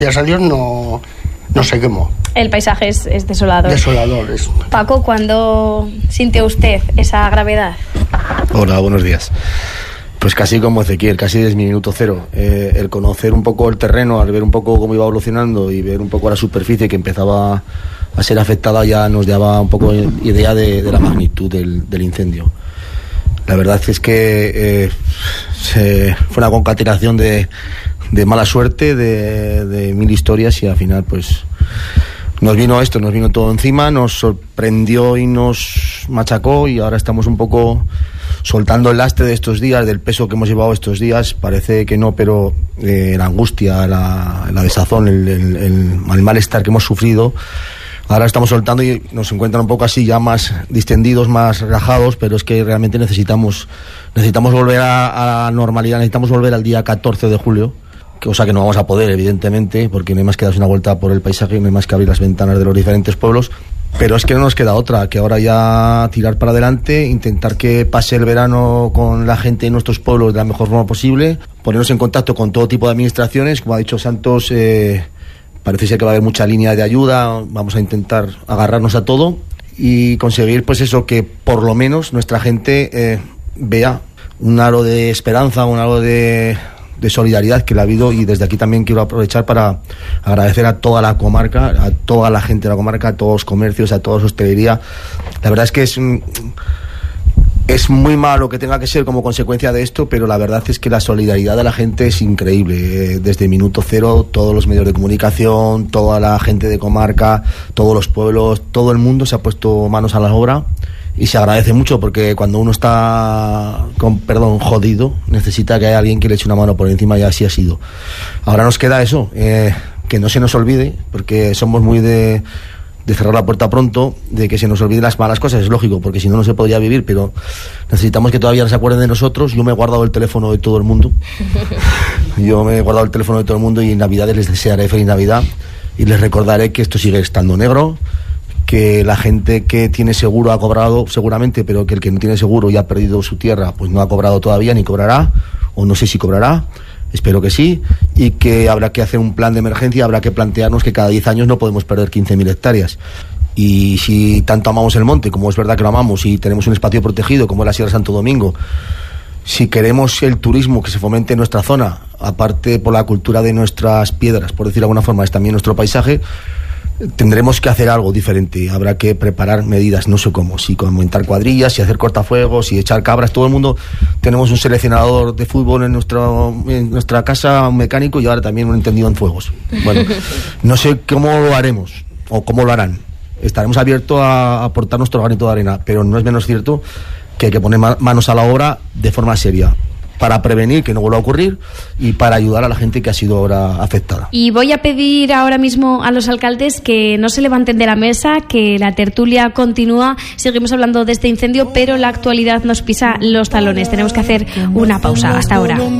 Gracias a Dios no se quemó. El paisaje es desolador. Desolador. Paco, ¿cuándo sintió usted esa gravedad? Hola, buenos días. Pues casi como Ezequiel, casi desde mi minuto cero. El conocer un poco el terreno, al ver un poco cómo iba evolucionando y ver un poco la superficie que empezaba a ser afectada, ya nos daba un poco idea de la magnitud del incendio. La verdad es que fue una concatenación de mala suerte, de mil historias, y al final pues nos vino todo encima, nos sorprendió y nos machacó, y ahora estamos un poco soltando el lastre de estos días, del peso que hemos llevado estos días. Parece que no, pero la angustia, la desazón, el malestar que hemos sufrido, ahora estamos soltando y nos encuentran un poco así, ya más distendidos, más relajados, pero es que realmente necesitamos volver a la normalidad, necesitamos volver al día 14 de julio, cosa que no vamos a poder, evidentemente, porque no hay más que darse una vuelta por el paisaje, no hay más que abrir las ventanas de los diferentes pueblos, pero es que no nos queda otra, que ahora ya tirar para adelante, intentar que pase el verano con la gente de nuestros pueblos de la mejor forma posible, ponernos en contacto con todo tipo de administraciones, como ha dicho Santos, parece ser que va a haber mucha línea de ayuda, vamos a intentar agarrarnos a todo y conseguir pues eso, que por lo menos nuestra gente vea un halo de esperanza, un halo de solidaridad que la ha habido, y desde aquí también quiero aprovechar para agradecer a toda la comarca, a toda la gente de la comarca, a todos los comercios, a toda la hostelería. La verdad es que es muy malo que tenga que ser como consecuencia de esto, pero la verdad es que la solidaridad de la gente es increíble. Desde minuto cero, todos los medios de comunicación, toda la gente de comarca, todos los pueblos, todo el mundo se ha puesto manos a la obra. Y se agradece mucho, porque cuando uno está jodido, necesita que haya alguien que le eche una mano por encima, y así ha sido. Ahora nos queda eso, que no se nos olvide, porque somos muy de cerrar la puerta pronto, de que se nos olviden las malas cosas, es lógico, porque si no, no se podría vivir, pero necesitamos que todavía se acuerden de nosotros. Yo me he guardado el teléfono de todo el mundo, y en Navidades les desearé feliz Navidad, y les recordaré que esto sigue estando negro, que la gente que tiene seguro ha cobrado seguramente, pero que el que no tiene seguro y ha perdido su tierra pues no ha cobrado todavía ni cobrará, o no sé si cobrará, espero que sí, y que habrá que hacer un plan de emergencia, habrá que plantearnos que cada 10 años no podemos perder 15.000 hectáreas. Y si tanto amamos el monte, como es verdad que lo amamos, y tenemos un espacio protegido como es la Sierra Santo Domingo, si queremos el turismo que se fomente en nuestra zona, aparte por la cultura de nuestras piedras, por decir de alguna forma, es también nuestro paisaje, tendremos que hacer algo diferente. Habrá que preparar medidas, no sé cómo, si aumentar cuadrillas, si hacer cortafuegos, si echar cabras. Todo el mundo tenemos un seleccionador de fútbol en nuestra casa, un mecánico, y ahora también un entendido en fuegos. Bueno, no sé cómo lo haremos o cómo lo harán. Estaremos abiertos a aportar nuestro granito de arena, pero no es menos cierto que hay que poner manos a la obra de forma seria, para prevenir que no vuelva a ocurrir y para ayudar a la gente que ha sido ahora afectada. Y voy a pedir ahora mismo a los alcaldes que no se levanten de la mesa, que la tertulia continúa. Seguimos hablando de este incendio, pero la actualidad nos pisa los talones. Tenemos que hacer una pausa. Hasta ahora.